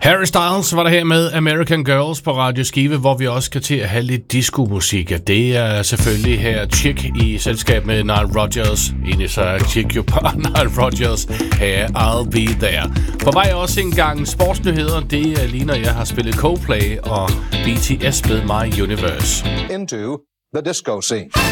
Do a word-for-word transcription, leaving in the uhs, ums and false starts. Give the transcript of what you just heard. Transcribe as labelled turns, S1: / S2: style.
S1: Harry Styles var der her med American Girls på Radio Skive, hvor vi også skal til at have lidt disco-musik. Det er selvfølgelig her Chick i selskab med Nile Rodgers. Egentlig så er Chick jo på Nile Rodgers. Her I'll Be There. På vej også en gang sportsnyheder. Det er lige når jeg har spillet Coldplay og B T S med My Universe.
S2: Into the disco scene.